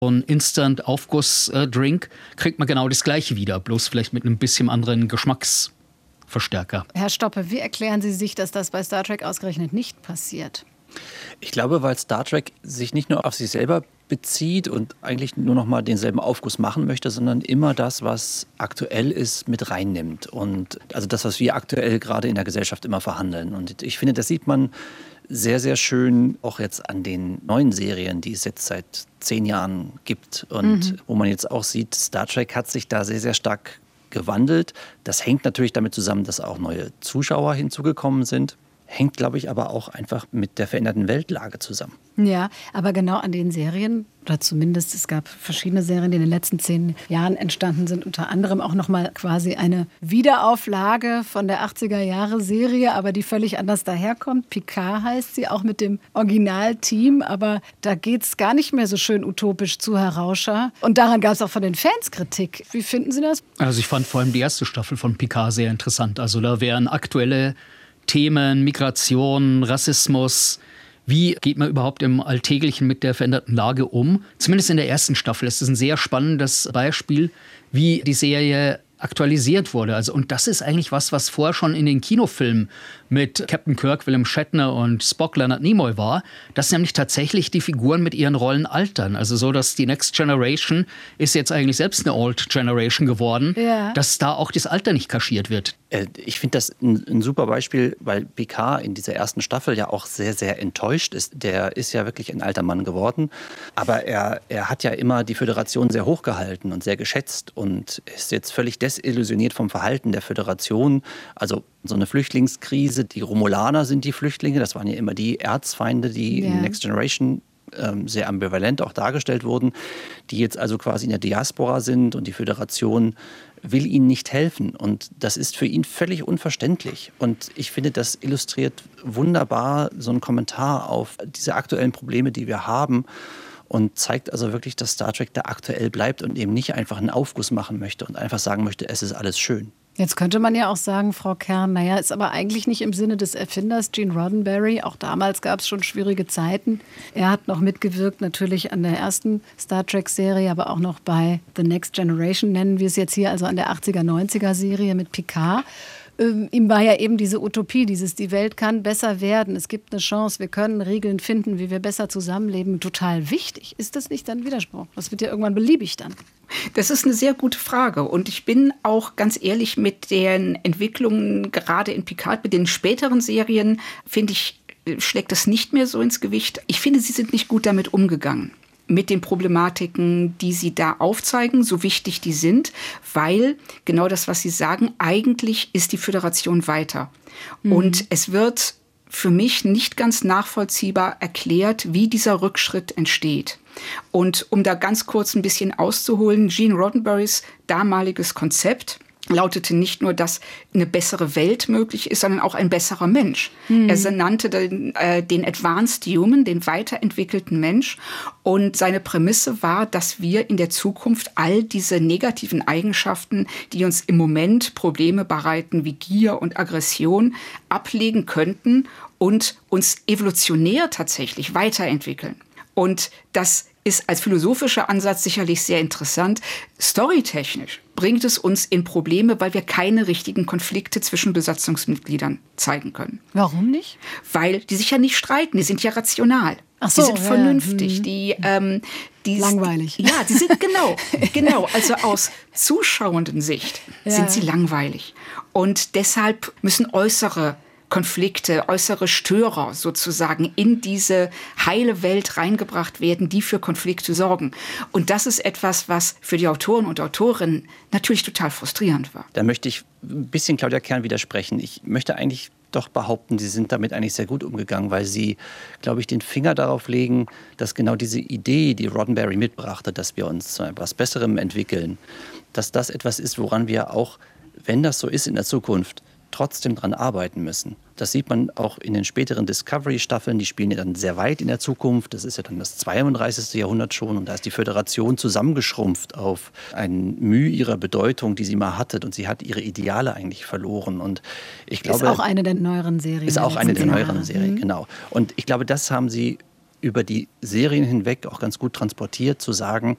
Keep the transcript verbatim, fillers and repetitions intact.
so ein Instant-Aufguss-Drink, kriegt man genau das Gleiche wieder, bloß vielleicht mit einem bisschen anderen Geschmacksverstärker. Herr Stoppe, wie erklären Sie sich, dass das bei Star Trek ausgerechnet nicht passiert? Ich glaube, weil Star Trek sich nicht nur auf sich selber bezieht und eigentlich nur noch mal denselben Aufguss machen möchte, sondern immer das, was aktuell ist, mit reinnimmt. Und also das, was wir aktuell gerade in der Gesellschaft immer verhandeln. Und ich finde, das sieht man sehr, sehr schön auch jetzt an den neuen Serien, die es jetzt seit zehn Jahren gibt. Und mhm. wo man jetzt auch sieht, Star Trek hat sich da sehr, sehr stark gewandelt. Das hängt natürlich damit zusammen, dass auch neue Zuschauer hinzugekommen sind. Hängt, glaube ich, aber auch einfach mit der veränderten Weltlage zusammen. Ja, aber genau an den Serien, oder zumindest es gab verschiedene Serien, die in den letzten zehn Jahren entstanden sind, unter anderem auch nochmal quasi eine Wiederauflage von der achtziger-Jahre-Serie, aber die völlig anders daherkommt. Picard heißt sie, auch mit dem Originalteam, aber da geht es gar nicht mehr so schön utopisch zu, Herr Rauscher. Und daran gab es auch von den Fans Kritik. Wie finden Sie das? Also ich fand vor allem die erste Staffel von Picard sehr interessant. Also da wären aktuelle Themen, Migration, Rassismus. Wie geht man überhaupt im Alltäglichen mit der veränderten Lage um? Zumindest in der ersten Staffel. Das ist ein sehr spannendes Beispiel, wie die Serie aktualisiert wurde. Also, und das ist eigentlich was, was vorher schon in den Kinofilmen mit Captain Kirk, William Shatner und Spock, Leonard Nimoy war, dass nämlich tatsächlich die Figuren mit ihren Rollen altern. Also so, dass die Next Generation ist jetzt eigentlich selbst eine Old Generation geworden, ja. dass da auch das Alter nicht kaschiert wird. Ich finde das ein, ein super Beispiel, weil Picard in dieser ersten Staffel ja auch sehr, sehr enttäuscht ist. Der ist ja wirklich ein alter Mann geworden, aber er, er hat ja immer die Föderation sehr hoch gehalten und sehr geschätzt und ist jetzt völlig desillusioniert vom Verhalten der Föderation. Also so eine Flüchtlingskrise, die Romulaner sind die Flüchtlinge, das waren ja immer die Erzfeinde, die yeah. in Next Generation ähm, sehr ambivalent auch dargestellt wurden, die jetzt also quasi in der Diaspora sind und die Föderation will ihnen nicht helfen. Und das ist für ihn völlig unverständlich. Und ich finde, das illustriert wunderbar so einen Kommentar auf diese aktuellen Probleme, die wir haben. Und zeigt also wirklich, dass Star Trek da aktuell bleibt und eben nicht einfach einen Aufguss machen möchte und einfach sagen möchte, es ist alles schön. Jetzt könnte man ja auch sagen, Frau Kern, naja, ist aber eigentlich nicht im Sinne des Erfinders Gene Roddenberry. Auch damals gab es schon schwierige Zeiten. Er hat noch mitgewirkt natürlich an der ersten Star Trek-Serie, aber auch noch bei The Next Generation, nennen wir es jetzt hier, also an der achtziger-neunziger-Serie mit Picard. Ähm, ihm war ja eben diese Utopie, dieses, die Welt kann besser werden, es gibt eine Chance, wir können Regeln finden, wie wir besser zusammenleben, total wichtig. Ist das nicht ein Widerspruch? Das wird ja irgendwann beliebig dann. Das ist eine sehr gute Frage und ich bin auch ganz ehrlich mit den Entwicklungen, gerade in Picard, mit den späteren Serien, finde ich, schlägt das nicht mehr so ins Gewicht. Ich finde, sie sind nicht gut damit umgegangen. Mit den Problematiken, die sie da aufzeigen, so wichtig die sind, weil genau das, was Sie sagen, eigentlich ist die Föderation weiter. Mhm. Und es wird für mich nicht ganz nachvollziehbar erklärt, wie dieser Rückschritt entsteht. Und um da ganz kurz ein bisschen auszuholen, Gene Roddenberrys damaliges Konzept lautete nicht nur, dass eine bessere Welt möglich ist, sondern auch ein besserer Mensch. Mhm. Er nannte den, äh, den Advanced Human, den weiterentwickelten Mensch. Und seine Prämisse war, dass wir in der Zukunft all diese negativen Eigenschaften, die uns im Moment Probleme bereiten, wie Gier und Aggression, ablegen könnten und uns evolutionär tatsächlich weiterentwickeln. Und das ist als philosophischer Ansatz sicherlich sehr interessant. Storytechnisch bringt es uns in Probleme, weil wir keine richtigen Konflikte zwischen Besatzungsmitgliedern zeigen können. Warum nicht? Weil die sich ja nicht streiten, die sind ja rational. Ach so, die sind ja, vernünftig. Ja. Die, ähm, die langweilig. Ja, die sind genau, genau. Also aus zuschauenden Sicht ja. sind sie langweilig. Und deshalb müssen äußere Konflikte, äußere Störer sozusagen in diese heile Welt reingebracht werden, die für Konflikte sorgen. Und das ist etwas, was für die Autoren und Autorinnen natürlich total frustrierend war. Da möchte ich ein bisschen Claudia Kern widersprechen. Ich möchte eigentlich doch behaupten, sie sind damit eigentlich sehr gut umgegangen, weil sie, glaube ich, den Finger darauf legen, dass genau diese Idee, die Roddenberry mitbrachte, dass wir uns zu etwas Besserem entwickeln, dass das etwas ist, woran wir auch, wenn das so ist in der Zukunft, trotzdem dran arbeiten müssen. Das sieht man auch in den späteren Discovery-Staffeln, die spielen ja dann sehr weit in der Zukunft. Das ist ja dann das zweiunddreißigste Jahrhundert schon und da ist die Föderation zusammengeschrumpft auf ein Mühe ihrer Bedeutung, die sie mal hatte und sie hat ihre Ideale eigentlich verloren. Und ich glaube, ist auch eine der neueren Serien. Ist auch eine der Jahre. neueren Serien, mhm. genau. Und ich glaube, das haben sie über die Serien hinweg auch ganz gut transportiert, zu sagen,